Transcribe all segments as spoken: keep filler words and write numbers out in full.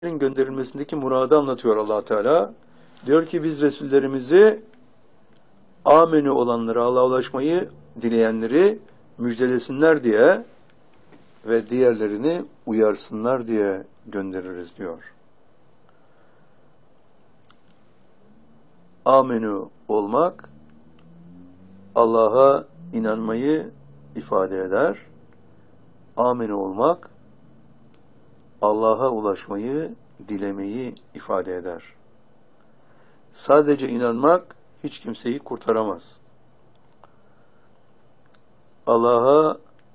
gönderilmesindeki muradı anlatıyor Allah Teala. Diyor ki biz Resullerimizi amenü olanları, Allah'a ulaşmayı dileyenleri müjdelesinler diye ve diğerlerini uyarsınlar diye göndeririz diyor. Amenü olmak Allah'a inanmayı ifade eder. Amenü olmak Allah'a ulaşmayı, dilemeyi ifade eder. Sadece inanmak hiç kimseyi kurtaramaz. Allah'a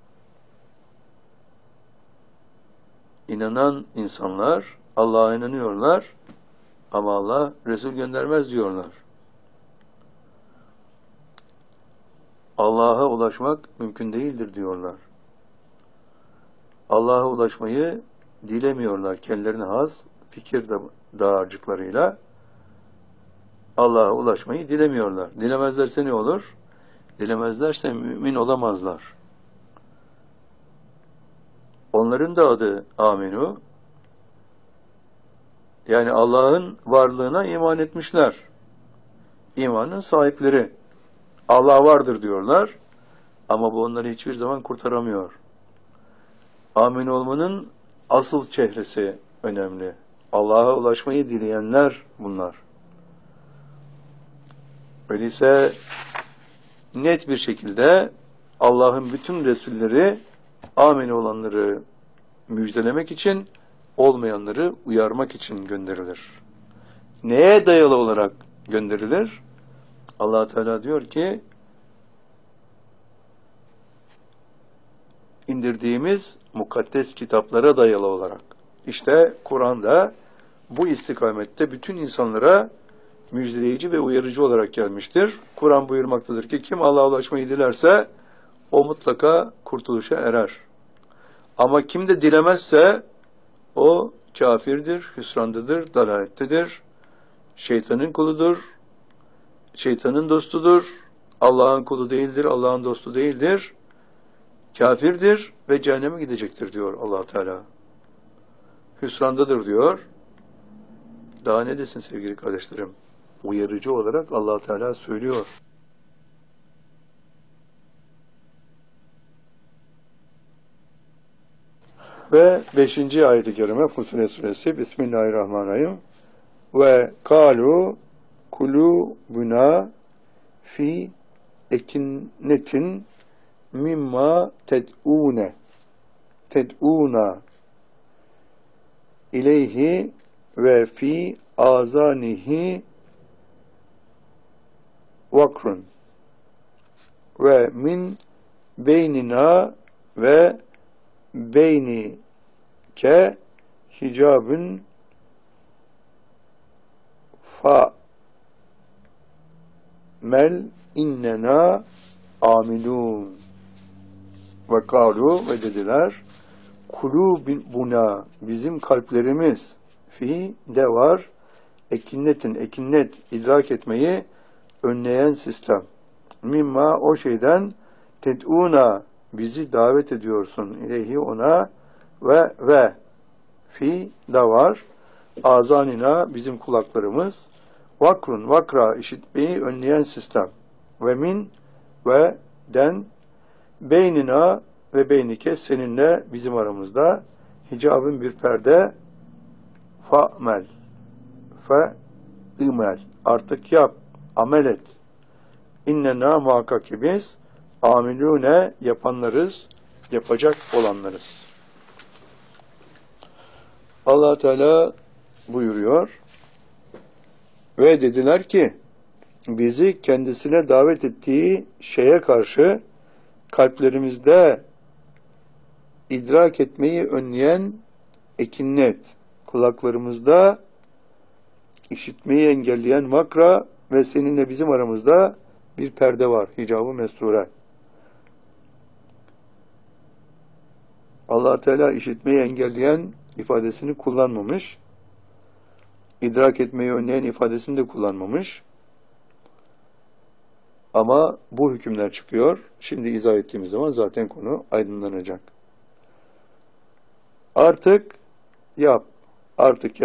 inanan insanlar Allah'a inanıyorlar ama Allah Resul göndermez diyorlar. Allah'a ulaşmak mümkün değildir diyorlar. Allah'a ulaşmayı dilemiyorlar. Kendilerine has fikir dağarcıklarıyla Allah'a ulaşmayı dilemiyorlar. Dilemezlerse ne olur? Dilemezlerse mümin olamazlar. Onların da adı Aminu. Yani Allah'ın varlığına iman etmişler. İmanın sahipleri. Allah vardır diyorlar. Ama bu onları hiçbir zaman kurtaramıyor. Amin olmanın asıl çehresi önemli. Allah'a ulaşmayı dileyenler bunlar. Öyleyse net bir şekilde Allah'ın bütün Resulleri amin olanları müjdelemek için, olmayanları uyarmak için gönderilir. Neye dayalı olarak gönderilir? Allah Teala diyor ki indirdiğimiz mukaddes kitaplara dayalı olarak. İşte Kur'an'da bu istikamette bütün insanlara müjdeleyici ve uyarıcı olarak gelmiştir. Kur'an buyurmaktadır ki kim Allah'a ulaşmayı dilerse o mutlaka kurtuluşa erer. Ama kim de dilemezse o kafirdir, hüsrandadır, dalalettedir, şeytanın kuludur, şeytanın dostudur, Allah'ın kulu değildir, Allah'ın dostu değildir, kafirdir ve cehenneme gidecektir diyor Allah Teala. Hüsrandadır diyor. Daha ne desin sevgili kardeşlerim? Uyarıcı olarak Allah Teala söylüyor. Ve beşinci ayet-i kerime Fussilet suresi Bismillahirrahmanirrahim. Ve kalu kulubuna fi ekinnetin mimma ted'une ted'una ileyhi ve fi azanihi vakrun ve min beynina ve beynike hicabun fa mel innena amilun ve kalu ve dediler kulubuna bizim kalplerimiz fi de var ekinnetin ekinnet idrak etmeyi önleyen sistem mimma o şeyden ted'una bizi davet ediyorsun ileyhi ona ve ve fi da var azanina bizim kulaklarımız vakrun vakra işitmeyi önleyen sistem ve min ve den beynina ve beynike seninle bizim aramızda hicabın bir perde fa'mel fe imel artık yap amel et innena muhakkak ki biz amilune yapanlarız yapacak olanlarız. Allah Teala buyuruyor ve dediler ki bizi kendisine davet ettiği şeye karşı kalplerimizde idrak etmeyi önleyen ekinnet, kulaklarımızda işitmeyi engelleyen makra ve seninle bizim aramızda bir perde var, hicab-ı mesture. Allah Teala işitmeyi engelleyen ifadesini kullanmamış, idrak etmeyi önleyen ifadesini de kullanmamış. Ama bu hükümler çıkıyor. Şimdi izah ettiğimiz zaman zaten konu aydınlanacak. Artık yap, artık